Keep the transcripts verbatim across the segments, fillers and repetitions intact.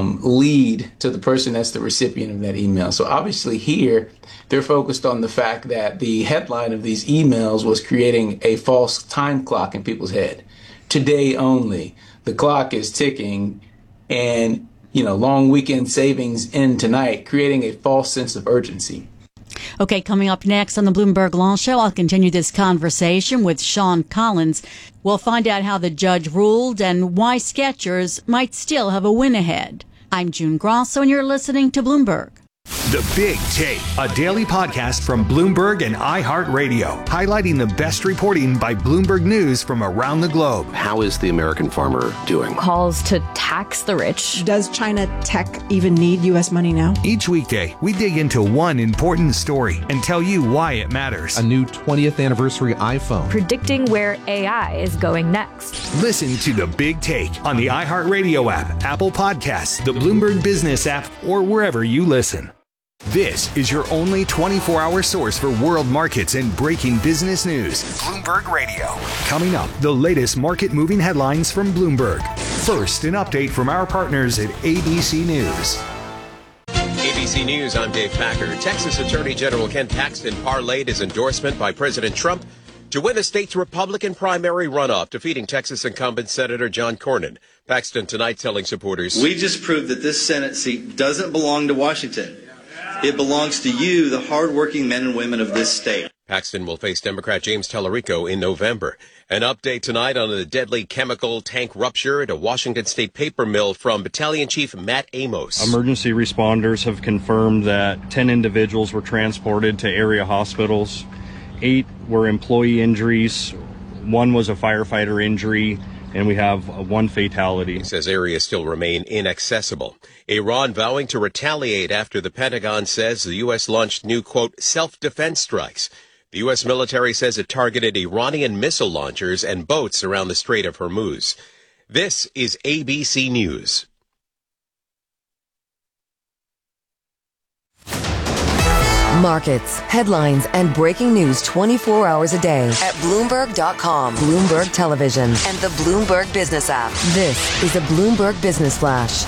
um, lead to the person that's the recipient of that email. So obviously here, they're focused on the fact that the headline of these emails was creating a false time clock in people's head. Today only, the clock is ticking, and, you know, long weekend savings end tonight, creating a false sense of urgency. Okay, coming up next on the Bloomberg Law Show, I'll continue this conversation with Sean Collins. We'll find out how the judge ruled and why Skechers might still have a win ahead. I'm June Grosso, and you're listening to Bloomberg. The Big Take, a daily podcast from Bloomberg and iHeartRadio, highlighting the best reporting by Bloomberg News from around the globe. How is the American farmer doing? Calls to tax the rich. Does China tech even need U S money now? Each weekday, we dig into one important story and tell you why it matters. A new twentieth anniversary iPhone. Predicting where A I is going next. Listen to The Big Take on the iHeartRadio app, Apple Podcasts, the Bloomberg Business app, or wherever you listen. This is your only twenty-four hour source for world markets and breaking business news. Bloomberg Radio. Coming up, the latest market-moving headlines from Bloomberg. First, an update from our partners at A B C News. A B C News, I'm Dave Packer. Texas Attorney General Ken Paxton parlayed his endorsement by President Trump to win the state's Republican primary runoff, defeating Texas incumbent Senator John Cornyn. Paxton tonight telling supporters, "We just proved that this Senate seat doesn't belong to Washington. It belongs to you, the hardworking men and women of this state." Paxton will face Democrat James Tallarico in November. An update tonight on the deadly chemical tank rupture at a Washington State paper mill from Battalion Chief Matt Amos. Emergency responders have confirmed that ten individuals were transported to area hospitals. Eight were employee injuries. One was a firefighter injury. And we have one fatality. He says areas still remain inaccessible. Iran vowing to retaliate after the Pentagon says the U S launched new, quote, self-defense strikes. The U S military says it targeted Iranian missile launchers and boats around the Strait of Hormuz. This is A B C News. Markets, headlines, and breaking news twenty-four hours a day at Bloomberg dot com, Bloomberg Television, and the Bloomberg Business app. This is a Bloomberg Business Flash.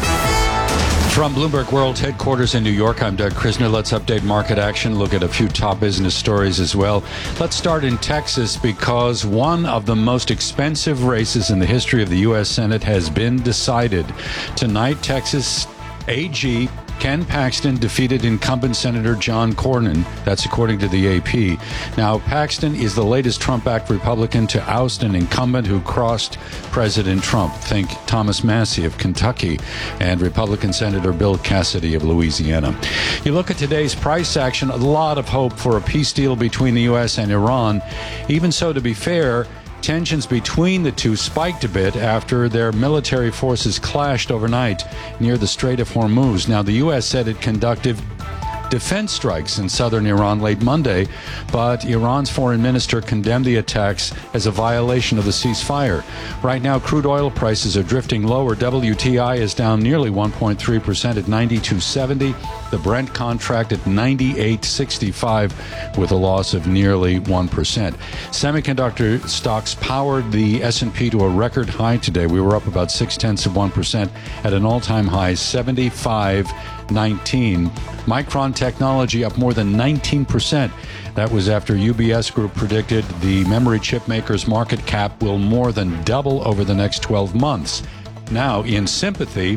From Bloomberg World Headquarters in New York, I'm Doug Krisner. Let's update market action, look at a few top business stories as well. Let's start in Texas because one of the most expensive races in the history of the U S Senate has been decided. Tonight, Texas A G Ken Paxton defeated incumbent Senator John Cornyn. That's according to the A P. Now, Paxton is the latest Trump-backed Republican to oust an incumbent who crossed President Trump. Think Thomas Massie of Kentucky and Republican Senator Bill Cassidy of Louisiana. You look at today's price action, a lot of hope for a peace deal between the U S and Iran. Even so, to be fair, tensions between the two spiked a bit after their military forces clashed overnight near the Strait of Hormuz. Now, the U S said it conducted defense strikes in southern Iran late Monday, but Iran's foreign minister condemned the attacks as a violation of the ceasefire. Right now, crude oil prices are drifting lower. W T I is down nearly one point three percent at ninety-two seventy. The Brent contract at ninety-eight sixty-five with a loss of nearly one percent. Semiconductor stocks powered the S and P to a record high today. We were up about six-tenths of one percent at an all-time high, seventy-five nineteen. Micron Technology up more than nineteen percent. That was after U B S Group predicted the memory chip maker's market cap will more than double over the next twelve months. Now, in sympathy,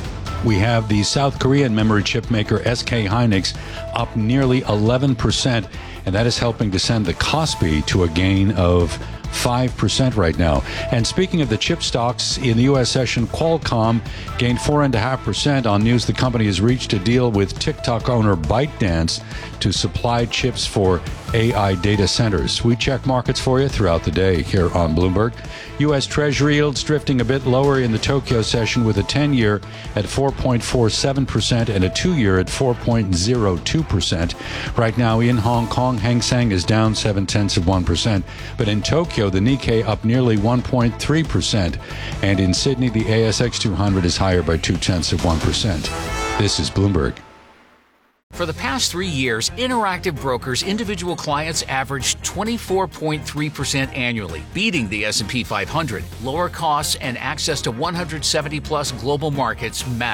we have the South Korean memory chip maker S K Hynix up nearly eleven percent, and that is helping to send the Kospi to a gain of five percent right now. And speaking of the chip stocks, in the U S session, Qualcomm gained four point five percent on news the company has reached a deal with TikTok owner ByteDance to supply chips for A I data centers. We check markets for you throughout the day here on Bloomberg. U S Treasury yields drifting a bit lower in the Tokyo session with a ten-year at four point four seven percent and a two-year at four point zero two percent. Right now in Hong Kong, Hang Seng is down seven-tenths of one percent. But in Tokyo, the Nikkei up nearly one point three percent. And in Sydney, the A S X two hundred is higher by two-tenths of one percent. This is Bloomberg. For the past three years, Interactive Brokers individual clients averaged twenty-four point three percent annually, beating the S and P five hundred. Lower costs and access to one hundred seventy plus global markets matter.